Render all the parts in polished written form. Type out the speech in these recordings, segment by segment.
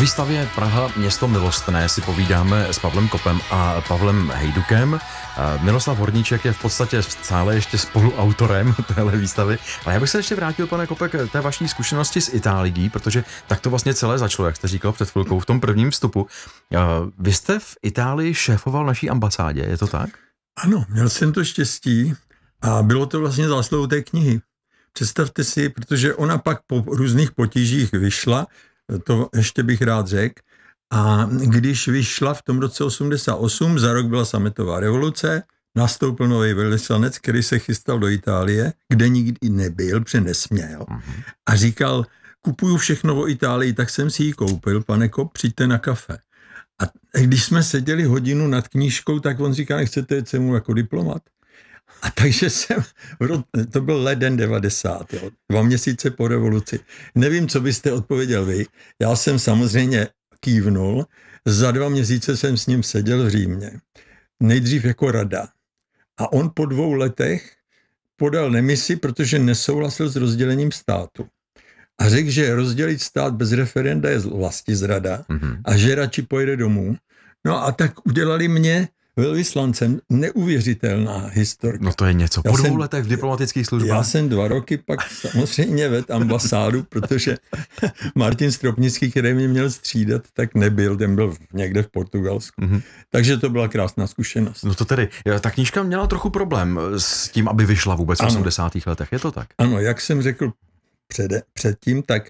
výstavě Praha město milostné si povídáme s Pavlem Kopem a Pavlem Hejdukem. Miroslav Horníček je v podstatě stále ještě spoluautorem téhle výstavy. Ale já bych se ještě vrátil, pane Kope, k té vaší zkušenosti s Itálií, protože tak to vlastně celé začalo, jak jste říkal před chvilkou v tom prvním vstupu. Vy jste v Itálii šéfoval naší ambasádě, je to tak? Ano, měl jsem to štěstí a bylo to vlastně zásluhou té knihy. Představte si, protože ona pak po různých potížích vyšla, to ještě bych rád řekl, a když vyšla v tom roce 88, za rok byla sametová revoluce, nastoupil nový velvyslanec, který se chystal do Itálie, kde nikdy nebyl, protože nesměl, a říkal, kupuju všechno o Itálii, tak jsem si ji koupil, pane Kop, přijďte na kafe. A když jsme seděli hodinu nad knížkou, tak on říká, nechcete jít se mu jako diplomat? A takže to byl leden 90, 2 měsíce po revoluci. Nevím, co byste odpověděl vy. Já jsem samozřejmě kývnul. Za 2 měsíce jsem s ním seděl v Římě. Nejdřív jako rada. A on po 2 letech podal demisi, protože nesouhlasil s rozdělením státu. A řekl, že rozdělit stát bez referenda je vlastizrada a že radši pojede domů. No a tak udělali mě velvyslancem, neuvěřitelná historka. No to je něco. Po 2 letech v diplomatických službách. Já jsem 2 roky pak samozřejmě vedl ambasádu, protože Martin Stropnický, který mě měl střídat, tak nebyl, ten byl někde v Portugalsku. Takže to byla krásná zkušenost. No to tedy, ta knížka měla trochu problém s tím, aby vyšla vůbec v 80. letech, je to tak? Ano, jak jsem řekl předtím, tak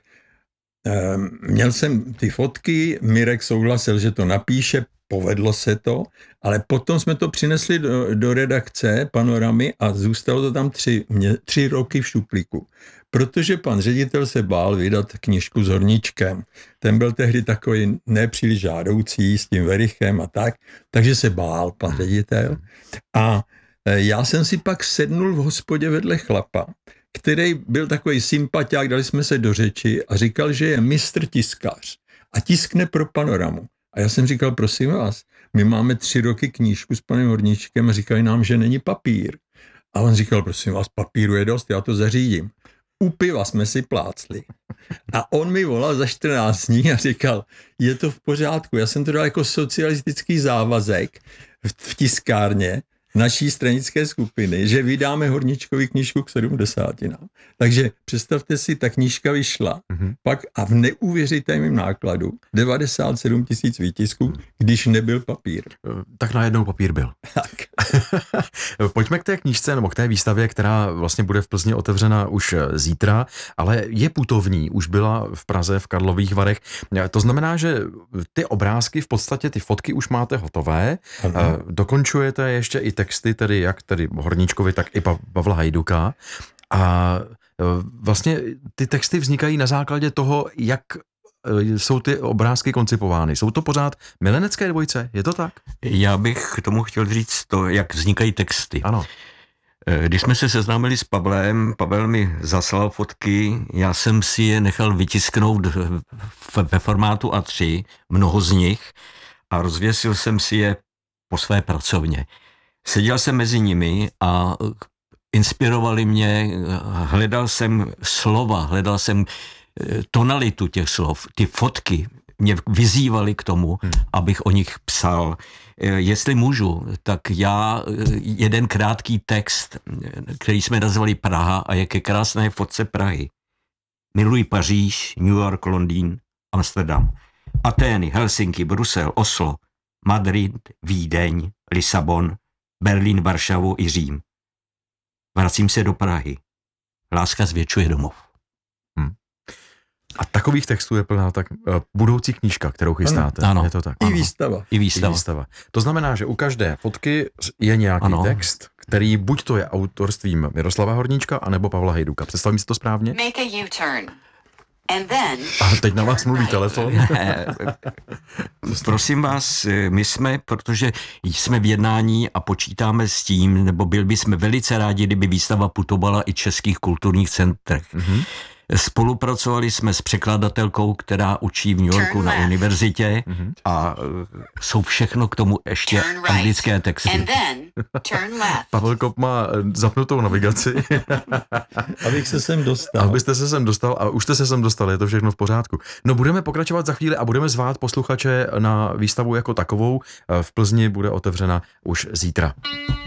měl jsem ty fotky, Mirek souhlasil, že to napíše, povedlo se to, ale potom jsme to přinesli do redakce Panoramy a zůstalo to tam 3 roky v šuplíku. Protože pan ředitel se bál vydat knížku s Horníčkem. Ten byl tehdy takový nepříliš žádoucí s tím Verichem a tak, takže se bál pan ředitel. A já jsem si pak sednul v hospodě vedle chlapa, který byl takový sympatiák, dali jsme se do řeči a říkal, že je mistr tiskař a tiskne pro Panoramu. A já jsem říkal, prosím vás, my máme 3 roky knížku s panem Horníčkem a říkali nám, že není papír. A on říkal, prosím vás, papíru je dost, já to zařídím. U piva jsme si plácli. A on mi volal za 14 dní a říkal, je to v pořádku. Já jsem to dal jako socialistický závazek v tiskárně naší stranické skupiny, že vydáme Horníčkovi knížku k 70. Takže představte si, ta knížka vyšla pak a v neuvěřitelném nákladu 97 000 výtisků, když nebyl papír. Tak najednou papír byl. Tak. Pojďme k té knížce, nebo k té výstavě, která vlastně bude v Plzni otevřena už zítra, ale je putovní, už byla v Praze, v Karlových Varech. To znamená, že ty obrázky, v podstatě ty fotky už máte hotové, dokončujete ještě i texty, tedy jak tedy Horníčkovi, tak i Pavla Hejduka. A vlastně ty texty vznikají na základě toho, jak jsou ty obrázky koncipovány. Jsou to pořád milenecké dvojice? Je to tak? Já bych k tomu chtěl říct to, jak vznikají texty. Ano. Když jsme se seznámili s Pavlem, Pavel mi zaslal fotky, já jsem si je nechal vytisknout ve formátu A3, mnoho z nich, a rozvěsil jsem si je po své pracovně. Seděl jsem mezi nimi a inspirovali mě, hledal jsem slova, hledal jsem tonalitu těch slov. Ty fotky mě vyzývaly k tomu, abych o nich psal. Jestli můžu, tak já jeden krátký text, který jsme nazvali Praha a je ke krásné fotce Prahy. Miluji Paříž, New York, Londýn, Amsterdam, Atény, Helsinki, Brusel, Oslo, Madrid, Vídeň, Lisabon, Berlín, Varšavu i Řím. Vracím se do Prahy. Láska zvětšuje domov. A takových textů je plná tak budoucí knížka, kterou chystáte. Ano. Je to tak? I výstava. To znamená, že u každé fotky je nějaký text, který buď to je autorstvím Miroslava Horníčka, anebo Pavla Hejduka. Představím si to správně? Make a U-turn. And then... A teď na vás mluví telefon. Prosím vás, my jsme, protože jsme v jednání a počítáme s tím, nebo byli bychom velice rádi, kdyby výstava putovala i v českých kulturních centrech. Spolupracovali jsme s překladatelkou, která učí v New Yorku Turn na left. univerzitě a jsou všechno k tomu ještě Turn right. anglické texty. And then turn left. Pavel Kop má zapnutou navigaci, Abych se sem dostal. abyste se sem dostal a už jste se sem dostal, je to všechno v pořádku. No budeme pokračovat za chvíli a budeme zvát posluchače na výstavu jako takovou. V Plzni bude otevřena už zítra.